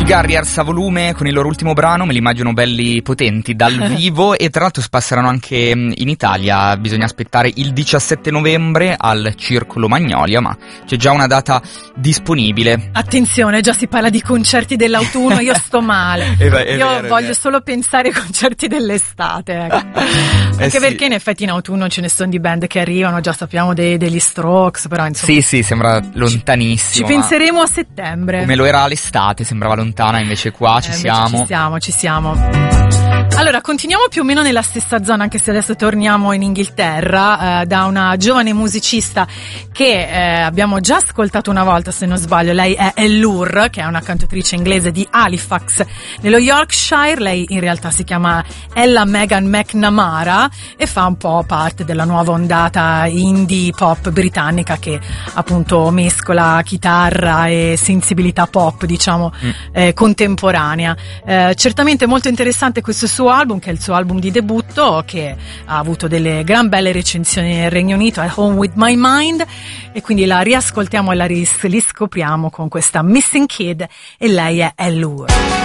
I Garriers a volume con il loro ultimo brano, me li immagino belli potenti dal vivo, e tra l'altro passeranno anche in Italia. Bisogna aspettare il 17 novembre al Circolo Magnolia, ma c'è già una data disponibile. Attenzione, già si parla di concerti dell'autunno, io sto male. Io voglio solo pensare ai concerti dell'estate, ecco. Anche sì, perché in effetti in autunno ce ne sono di band che arrivano, già sappiamo degli Strokes, però insomma. Sì, sembra lontanissimo. Ci penseremo a settembre. Come lo era l'estate, sembrava lontana, invece qua ci siamo. Ci siamo. Allora, continuiamo più o meno nella stessa zona, anche se adesso torniamo in Inghilterra, da una giovane musicista che abbiamo già ascoltato una volta, se non sbaglio. Lei è Ellure, che è una cantautrice inglese di Halifax, nello Yorkshire. Lei in realtà si chiama Ella Megan McNamara e fa un po' parte della nuova ondata indie pop britannica che appunto mescola chitarra e sensibilità pop, diciamo, contemporanea. Certamente molto interessante questo suo album, che è il suo album di debutto, che ha avuto delle gran belle recensioni nel Regno Unito, At Home With My Mind, e quindi la riascoltiamo e la riscopriamo con questa Missing Kid, e lei è Ellure.